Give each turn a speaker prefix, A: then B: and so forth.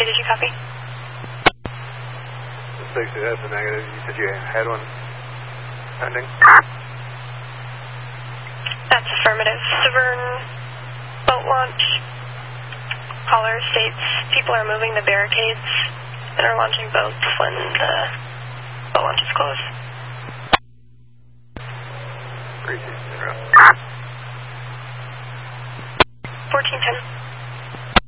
A: did you copy?
B: 60, that's a negative. You said you had one pending?
A: That's affirmative. Severn boat launch. Caller states people are moving the barricades and are launching boats when the boat launch is closed.
B: 360.
A: 1410.